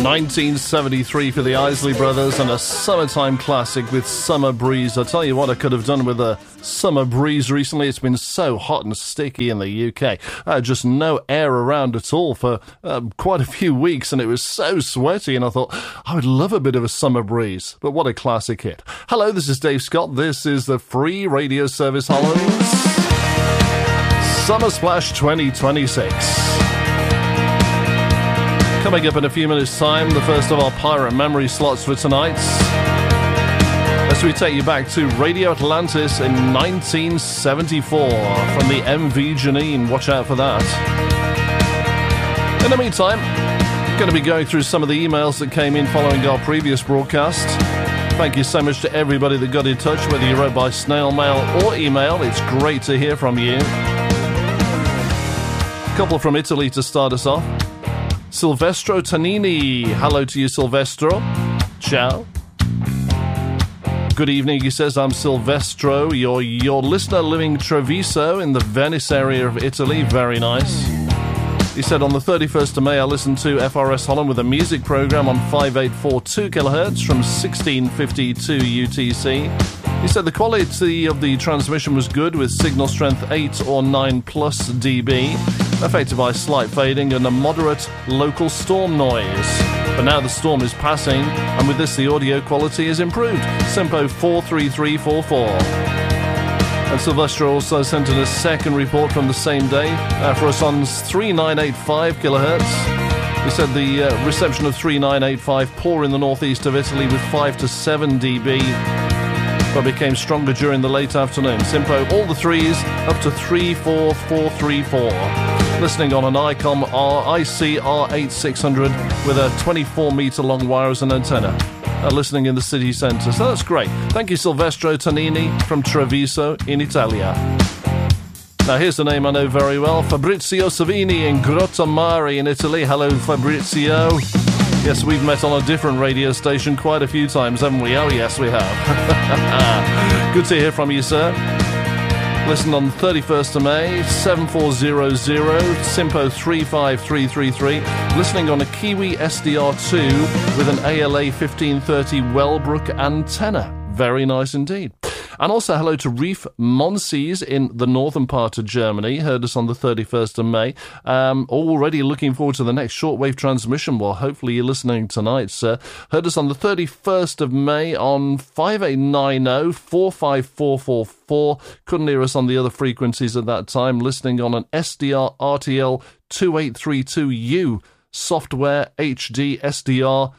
1973 for the Isley Brothers and a summertime classic with Summer Breeze. I tell you what I could have done with a summer breeze recently. It's been so hot and sticky in the UK. Just no air around at all for quite a few weeks, and it was so sweaty, and I thought I would love a bit of a summer breeze. But what a classic hit. Hello, this is Dave Scott. This is the free radio service Holland's Summer Splash 2026. Coming up in a few minutes' time, the first of our Pirate Memory slots for tonight, as we take you back to Radio Atlantis in 1974 from the MV Janine. Watch out for that. In the meantime, I'm going to be going through some of the emails that came in following our previous broadcast. Thank you so much to everybody that got in touch, whether you wrote by snail mail or email. It's great to hear from you. A couple from Italy to start us off. Silvestro Tanini. Hello to you, Silvestro. Ciao. Good evening, he says. I'm Silvestro, your listener living Treviso in the Venice area of Italy. Very nice. He said, on the 31st of May, I listened to FRS Holland with a music program on 5842 kHz from 1652 UTC. He said the quality of the transmission was good with signal strength 8 or 9 plus dB, affected by slight fading and a moderate local storm noise. But now the storm is passing, and with this the audio quality is improved. Simpo 43344. And Sylvester also sent in a second report from the same day for us on 3985 kHz. He said the reception of 3985 poor in the northeast of Italy with 5 to 7 dB, but became stronger during the late afternoon. Simpo, all the threes, up to 34434. Listening on an ICOM ICR8600 with a 24-meter long wire as an antenna. Listening in the city centre. So that's great. Thank you, Silvestro Tanini from Treviso in Italia. Now here's a name I know very well. Fabrizio Savini in Grottammare in Italy. Hello, Fabrizio. Yes, we've met on a different radio station quite a few times, haven't we? Oh, yes, we have. Good to hear from you, sir. Listen on 31st of May, 7400, Simpo 35333. Listening on a Kiwi SDR2 with an ALA 1530 Wellbrook antenna. Very nice indeed. And also hello to Reef Monsees in the northern part of Germany. Heard us on the 31st of May. Already looking forward to the next shortwave transmission. Well, hopefully you're listening tonight, sir. Heard us on the 31st of May on 5890 45444. Couldn't hear us on the other frequencies at that time. Listening on an SDR RTL 2832U software HD SDR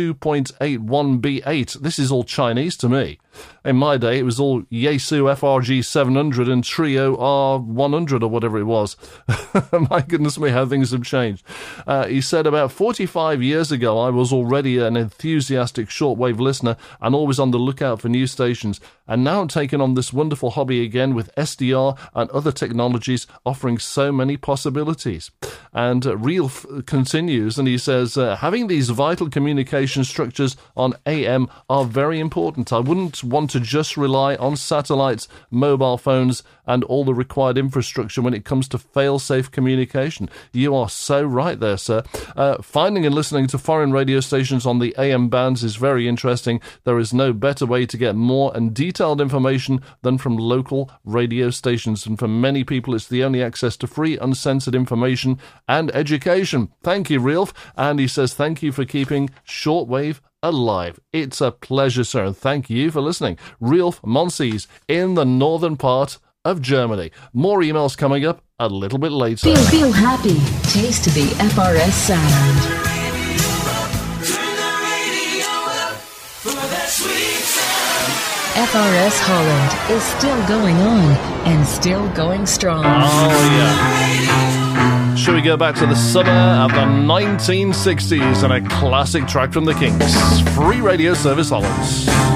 2.81B8. This is all Chinese to me. In my day, it was all Yaesu FRG 700 and Trio R100 or whatever it was. My goodness me, how things have changed. He said about 45 years ago, I was already an enthusiastic shortwave listener and always on the lookout for new stations. And now I'm taking on this wonderful hobby again with SDR and other technologies offering so many possibilities. And Real continues and he says, having these vital communication structures on AM are very important. I wouldn't want to just rely on satellites, mobile phones, and all the required infrastructure when it comes to fail-safe communication. You are so right there, sir. Finding and listening to foreign radio stations on the AM bands is very interesting. There is no better way to get more and detailed information than from local radio stations. And for many people, it's the only access to free, uncensored information and education. Thank you, Realf. And he says, thank you for keeping shortwave alive. It's a pleasure, sir, and thank you for listening. Realf Monsees in the northern part of Germany. More emails coming up a little bit later. Feel happy. Taste the FRS sound. FRS Holland is still going on and still going strong. Oh, yeah. Shall we go back to the summer of the 1960s and a classic track from the Kinks? Free radio service Hollands.